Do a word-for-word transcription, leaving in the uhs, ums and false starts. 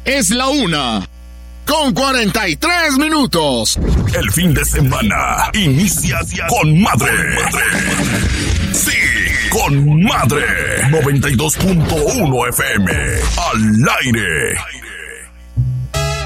Es la una, con cuarenta y tres minutos. El fin de semana inicia con madre. Sí, con madre. noventa y dos punto uno F M. Al aire.